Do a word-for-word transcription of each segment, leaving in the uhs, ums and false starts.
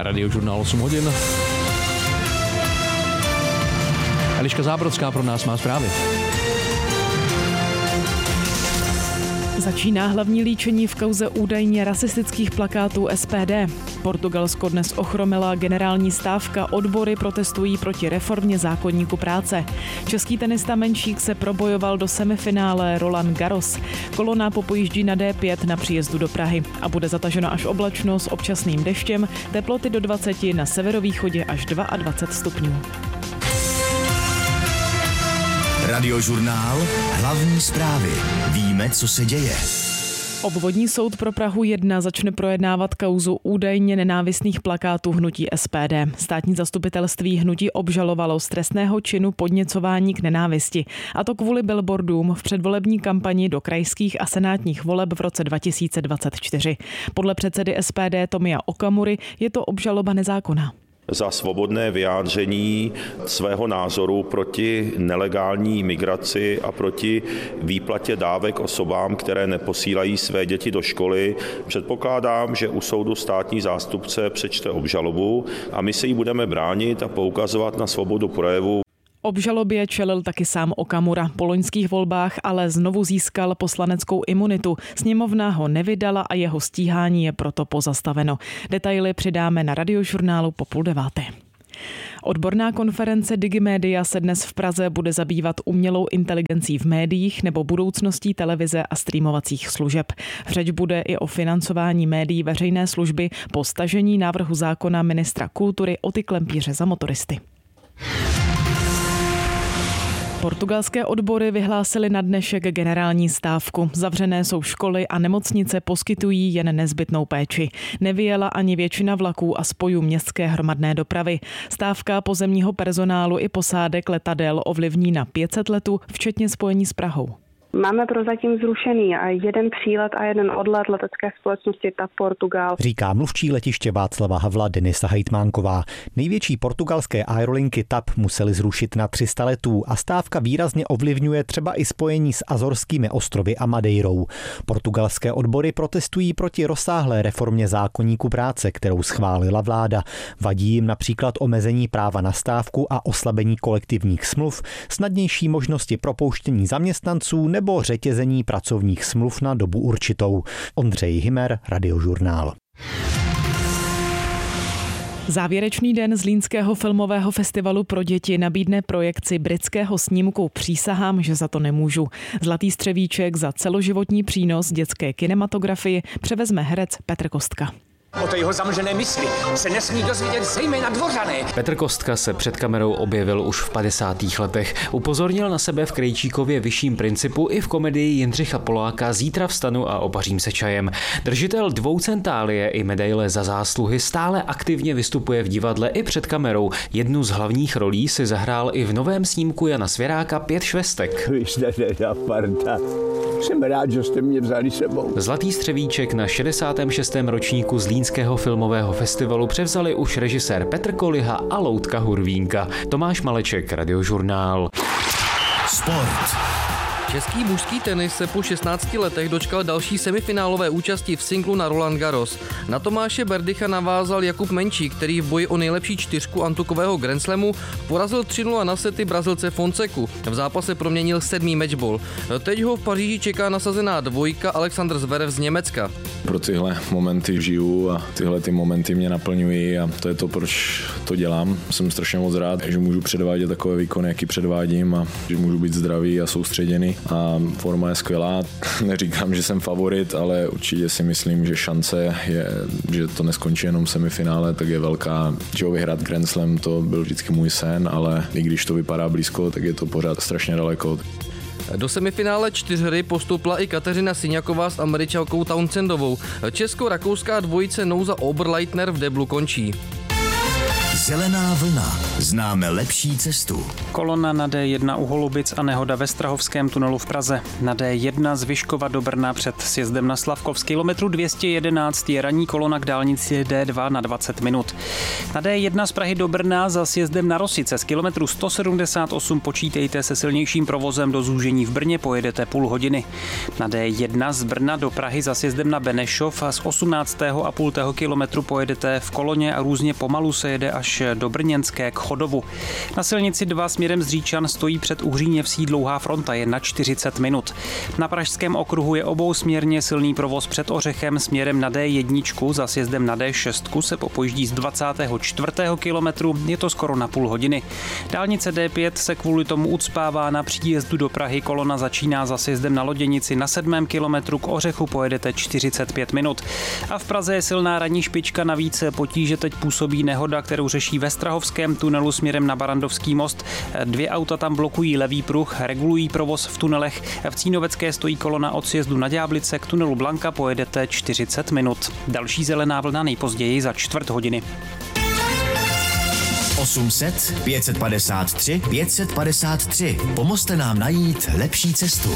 Radiožurnál osm hodin. Eliška Zábrodská pro nás má zprávy. Začíná hlavní líčení v kauze údajně rasistických plakátů S P D. Portugalsko dnes ochromila generální stávka, odbory protestují proti reformě zákoníku práce. Český tenista Menšík se probojoval do semifinále Roland Garros. Kolona popojíždí na D pět na příjezdu do Prahy a bude zataženo až oblačno s občasným deštěm, teploty do dvaceti, na severovýchodě až dvacet dva stupňů. Radiožurnál, hlavní zprávy. Víme, co se děje. Obvodní soud pro Prahu jedna začne projednávat kauzu údajně nenávistných plakátů hnutí S P D. Státní zastupitelství hnutí obžalovalo z trestného činu podněcování k nenávisti. A to kvůli billboardům v předvolební kampani do krajských a senátních voleb v roce dva tisíce dvacet čtyři. Podle předsedy S P D Tomia Okamury je to obžaloba nezákonná. Za svobodné vyjádření svého názoru proti nelegální migraci a proti výplatě dávek osobám, které neposílají své děti do školy. Předpokládám, že u soudu státní zástupce přečte obžalobu a my se jí budeme bránit a poukazovat na svobodu projevu. Obžalobě čelil taky sám Okamura. Po loňských volbách ale znovu získal poslaneckou imunitu. Sněmovna ho nevydala a jeho stíhání je proto pozastaveno. Detaily přidáme na Radiožurnálu po půl deváté. Odborná konference Digimedia se dnes v Praze bude zabývat umělou inteligencí v médiích nebo budoucností televize a streamovacích služeb. Řeč bude i o financování médií veřejné služby po stažení návrhu zákona ministra kultury Oty Klempíře za motoristy. Portugalské odbory vyhlásily na dnešek generální stávku. Zavřené jsou školy a nemocnice poskytují jen nezbytnou péči. Nevyjela ani většina vlaků a spojů městské hromadné dopravy. Stávka pozemního personálu i posádek letadel ovlivní na pět set letů, včetně spojení s Prahou. Máme prozatím zrušený a jeden přílet a jeden odlet letecké společnosti TAP Portugal. Říká mluvčí letiště Václava Havla Denisa Hejtmánková. Největší portugalské aerolinky TAP museli zrušit na tři sta letů a stávka výrazně ovlivňuje třeba i spojení s Azorskými ostrovy a Madeirou. Portugalské odbory protestují proti rozsáhlé reformě zákoníku práce, kterou schválila vláda. Vadí jim například omezení práva na stávku a oslabení kolektivních smluv, snadnější možnosti propouštění zaměstnanců nebo řetězení pracovních smluv na dobu určitou. Ondřej Hymer, Radiožurnál. Závěrečný den Zlínského filmového festivalu pro děti nabídne projekci britského snímku Přísahám, že za to nemůžu. Zlatý střevíček za celoživotní přínos dětské kinematografii převezme herec Petr Kostka. O té jeho zamlžené mysli se nesmí dozvědět zejména dvořané. Petr Kostka se před kamerou objevil už v padesátých letech. Upozornil na sebe v Krejčíkově Vyšším principu i v komedii Jindřicha Poláka Zítra vstanu a opařím se čajem. Držitel dvou centálie i medaile za zásluhy stále aktivně vystupuje v divadle i před kamerou. Jednu z hlavních rolí si zahrál i v novém snímku Jana Svěráka Pět švestek. Vy jste teda parta. Jsem rád, že jste mě vzali sebou. Zlatý střevíček na šedesátém šestém ročníku Zlínského filmového festivalu převzali už režisér Petr Koliha a Loutka Hurvínka. Tomáš Maleček, Radiožurnál. Sport. Český mužský tenis se po šestnácti letech dočkal další semifinálové účasti v singlu na Roland Garros. Na Tomáše Berdycha navázal Jakub Menčík, který v boji o nejlepší čtyřku antukového Grand Slamu porazil tři nula na sety Brazilce Fonseku. V zápase proměnil sedmý matchball. Teď ho v Paříži čeká nasazená dvojka Alexander Zverev z Německa. Pro tyhle momenty žiju a tyhle ty momenty mě naplňují a to je to, proč to dělám. Jsem strašně moc rád, že můžu předvádět takové výkony, jaký předvádím a že můžu být zdravý a soustředěný. A forma je skvělá. Neříkám, že jsem favorit, ale určitě si myslím, že šance je, že to neskončí jenom semifinále, tak je velká. Že vyhrát Grand Slam, to byl vždycky můj sen, ale i když to vypadá blízko, tak je to pořád strašně daleko. Do semifinále čtyřhry postoupila i Kateřina Syňaková s Američankou Townsendovou. Česko-rakouská dvojice Nouza Oberleitner v deblu končí. Zelená vlna. Známe lepší cestu. Kolona na D jedna u Holubic a nehoda ve Strahovském tunelu v Praze. Na D jedna z Vyškova do Brna před sjezdem na Slavkov z kilometru dvě stě jedenáct je ranní kolona k dálnici D dva na dvacet minut. Na D jedna z Prahy do Brna za sjezdem na Rosice z kilometru sto sedmdesát osm počítejte se silnějším provozem do zúžení v Brně, pojedete půl hodiny. Na D jedna z Brna do Prahy za sjezdem na Benešov a z osmnáctého a půl kilometru pojedete v koloně a různě pomalu se jede až do Brněnské k Chodovu. Na silnici dva směrem z Říčan stojí před Uhříněvsí dlouhá fronta, je na čtyřicet minut. Na pražském okruhu je obousměrně silný provoz před Ořechem směrem na D jedna za sjezdem na D šest se popojíždí z dvacátého čtvrtého kilometru, je to skoro na půl hodiny. Dálnice D pět se kvůli tomu ucpává, na příjezdu do Prahy kolona začíná za sjezdem na Loděnici na sedmém kilometru, k Ořechu pojedete čtyřicet pět minut. A v Praze je silná ranní špička, navíc potíže teď působí nehoda, kterou řeší ve Strahovském tunelu směrem na Barandovský most. Dvě auta tam blokují levý pruh, regulují provoz v tunelech. V Cínovecké stojí kolona od sjezdu na Ďáblice, k tunelu Blanka pojedete čtyřicet minut. Další zelená vlna nejpozději za čtvrt hodiny. osm set pět set padesát tři pět set padesát tři. Pomozte nám najít lepší cestu.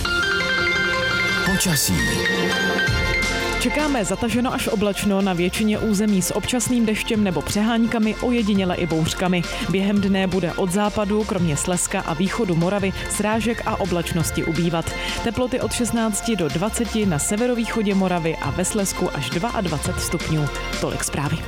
Počasí. Čekáme zataženo až oblačno na většině území s občasným deštěm nebo přeháňkami, ojediněle i bouřkami. Během dne bude od západu, kromě Slezska a východu Moravy, srážek a oblačnosti ubývat. Teploty od šestnácti do dvaceti na severovýchodě Moravy a ve Slezsku až dvacet dva stupňů. Tolik zprávy.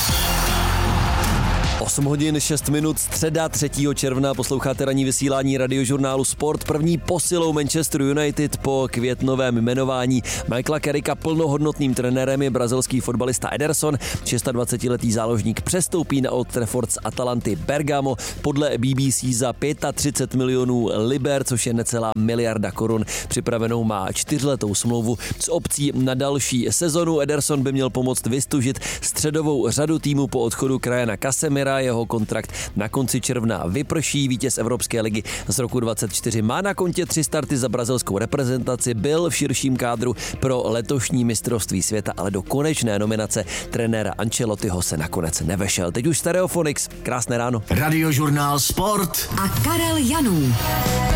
osm hodin šest minut, středa třetího června, posloucháte ranní vysílání radiožurnálu Sport. První posilou Manchester United po květnovém jmenování Michaela Carricka plnohodnotným trenérem je brazilský fotbalista Ederson. dvacetišestiletý záložník přestoupí na Old Trafford z Atalanty Bergamo podle B B C za třicet pět milionů liber, což je necelá miliarda korun. Připravenou má čtyřletou smlouvu s opcí na další sezonu. Ederson by měl pomoct vystužit středovou řadu týmu po odchodu Ryana Casemira. Jeho kontrakt na konci června vyprší. Vítěz Evropské ligy z roku dvacet čtyři má na kontě tři starty za brazilskou reprezentaci, byl v širším kádru pro letošní mistrovství světa, ale do konečné nominace trenéra Ancelottiho se nakonec nevešel. Teď už Stereophonics. Krásné ráno. Radiožurnál Sport a Karel Janů.